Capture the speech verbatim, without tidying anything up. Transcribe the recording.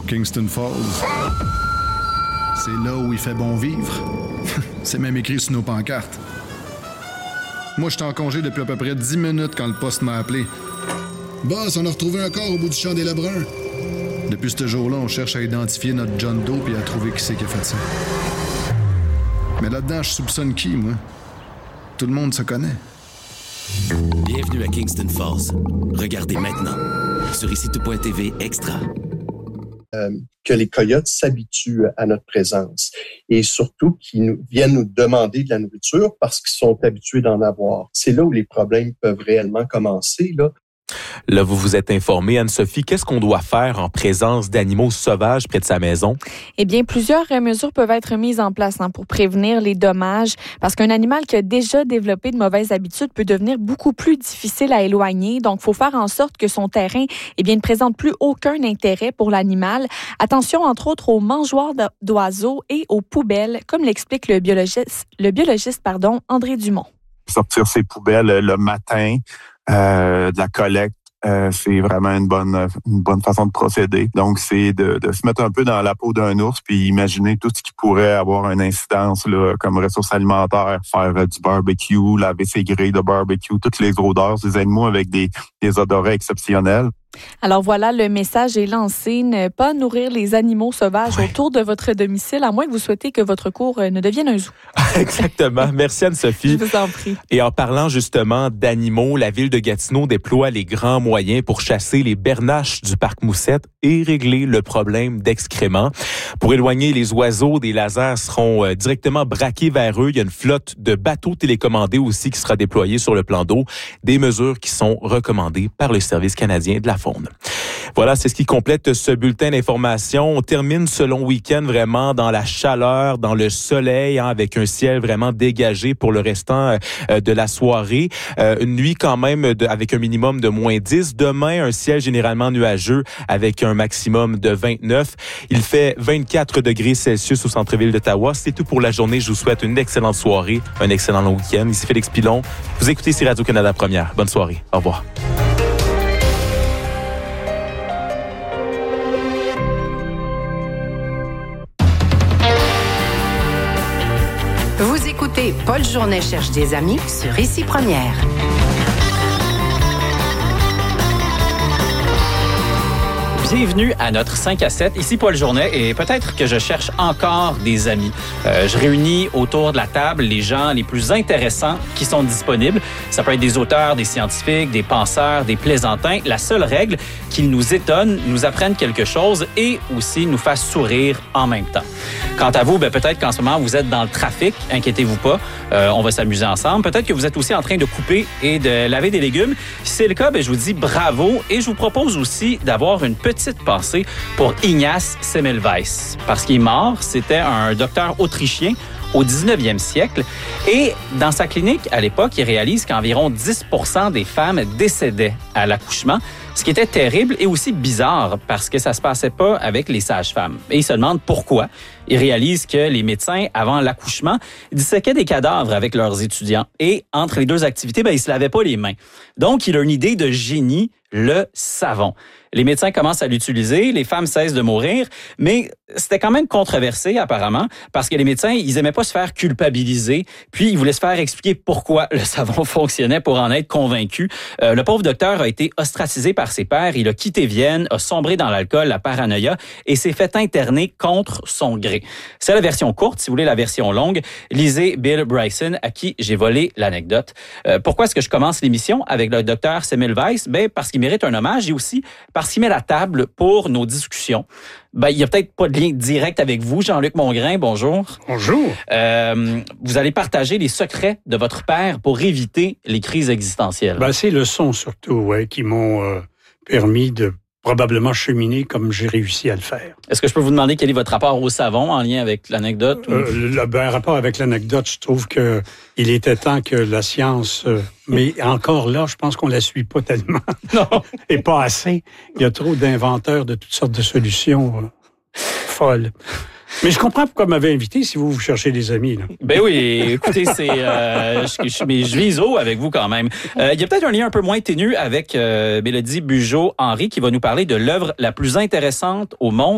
Kingston Falls. C'est là où il fait bon vivre. C'est même écrit sur nos pancartes. Moi, j'étais en congé depuis à peu près dix minutes quand le poste m'a appelé. Boss, on a retrouvé un corps au bout du champ des Lebrun. Depuis ce jour-là, on cherche à identifier notre John Doe et à trouver qui c'est qui a fait ça. Mais là-dedans, je soupçonne qui, moi? Tout le monde se connaît. Bienvenue à Kingston Falls. Regardez maintenant sur ici tout point t v Extra. Euh, que les coyotes s'habituent à notre présence et surtout qu'ils nous, viennent nous demander de la nourriture parce qu'ils sont habitués d'en avoir. C'est là où les problèmes peuvent réellement commencer, là. Là, vous vous êtes informée, Anne-Sophie, qu'est-ce qu'on doit faire en présence d'animaux sauvages près de sa maison? Eh bien, plusieurs mesures peuvent être mises en place hein, pour prévenir les dommages, parce qu'un animal qui a déjà développé de mauvaises habitudes peut devenir beaucoup plus difficile à éloigner. Donc, il faut faire en sorte que son terrain eh bien, ne présente plus aucun intérêt pour l'animal. Attention, entre autres, aux mangeoires d'oiseaux et aux poubelles, comme l'explique le biologiste, le biologiste pardon, André Dumont. Sortir ses poubelles le matin, Euh, de la collecte, euh, c'est vraiment une bonne une bonne façon de procéder. Donc, c'est de, de se mettre un peu dans la peau d'un ours puis imaginer tout ce qui pourrait avoir une incidence là, comme ressources alimentaires, faire euh, du barbecue, laver ses grilles de barbecue, toutes les odeurs des animaux avec des, des odorats exceptionnels. Alors voilà, le message est lancé. Ne pas nourrir les animaux sauvages oui. autour de votre domicile, à moins que vous souhaitez que votre cour ne devienne un zoo. Exactement. Merci Anne-Sophie. Je vous en prie. Et en parlant justement d'animaux, la ville de Gatineau déploie les grands moyens pour chasser les bernaches du parc Moussette et régler le problème d'excréments. Pour éloigner les oiseaux, des lasers seront euh, directement braqués vers eux. Il y a une flotte de bateaux télécommandés aussi qui sera déployée sur le plan d'eau. Des mesures qui sont recommandées par le Service canadien de la faune. Voilà, c'est ce qui complète ce bulletin d'information. On termine ce long week-end vraiment dans la chaleur, dans le soleil, hein, avec un ciel vraiment dégagé pour le restant euh, de la soirée. Euh, une nuit quand même de, avec un minimum de moins dix. Demain, un ciel généralement nuageux avec un maximum de vingt-neuf. Il fait vingt-quatre degrés Celsius au centre-ville d'Ottawa. C'est tout pour la journée. Je vous souhaite une excellente soirée, un excellent long week-end. Ici Félix Pilon. Vous écoutez ici Radio-Canada Première. Bonne soirée. Au revoir. Vous écoutez Paul Journet cherche des amis sur Ici Première. Bienvenue à notre cinq à sept. Ici Paul Journet et peut-être que je cherche encore des amis. Euh, je réunis autour de la table les gens les plus intéressants qui sont disponibles. Ça peut être des auteurs, des scientifiques, des penseurs, des plaisantins. La seule règle, qu'ils nous étonnent, nous apprennent quelque chose et aussi nous fassent sourire en même temps. Quant à vous, ben peut-être qu'en ce moment, vous êtes dans le trafic. Inquiétez-vous pas, euh, on va s'amuser ensemble. Peut-être que vous êtes aussi en train de couper et de laver des légumes. Si c'est le cas, ben, je vous dis bravo et je vous propose aussi d'avoir une petite petite pensée pour Ignace Semmelweis. Parce qu'il est mort, c'était un docteur autrichien au dix-neuvième siècle. Et dans sa clinique, à l'époque, il réalise qu'environ dix pour cent des femmes décédaient à l'accouchement, ce qui était terrible et aussi bizarre parce que ça se passait pas avec les sages-femmes. Et il se demande pourquoi. Il réalise que les médecins, avant l'accouchement, disséquaient des cadavres avec leurs étudiants. Et entre les deux activités, ben, ils se lavaient pas les mains. Donc, il a une idée de génie, le savon. Les médecins commencent à l'utiliser, les femmes cessent de mourir, mais c'était quand même controversé apparemment parce que les médecins, ils aimaient pas se faire culpabiliser, puis ils voulaient se faire expliquer pourquoi le savon fonctionnait pour en être convaincus. Euh, le pauvre docteur a été ostracisé par ses pairs, il a quitté Vienne, a sombré dans l'alcool, la paranoïa et s'est fait interner contre son gré. C'est la version courte. Si vous voulez la version longue, lisez Bill Bryson, à qui j'ai volé l'anecdote. Euh, pourquoi est-ce que je commence l'émission avec le docteur Semmelweis? Ben, parce qu'il mérite un hommage et aussi parce qu'il met la table pour nos discussions. Ben, il n'y a peut-être pas de lien direct avec vous, Jean-Luc Mongrain, bonjour. Bonjour. Euh, vous allez partager les secrets de votre père pour éviter les crises existentielles. Ben, ces leçons surtout, ouais, qui m'ont euh, permis de probablement cheminer comme j'ai réussi à le faire. Est-ce que je peux vous demander quel est votre rapport au savon en lien avec l'anecdote? Ou... Euh, le, ben, rapport avec l'anecdote, je trouve que il était temps que la science... Euh, mais encore là, je pense qu'on la suit pas tellement. Non. Et pas assez. Il y a trop d'inventeurs de toutes sortes de solutions euh, folles. Mais je comprends pourquoi vous m'avez invité si vous vous cherchez des amis. Là. Ben oui, écoutez, c'est euh, je, je, mais je vise haut avec vous quand même. Euh, il y a peut-être un lien un peu moins ténu avec euh, Mélodie Bugeaud-Henry qui va nous parler de l'œuvre la plus intéressante au monde.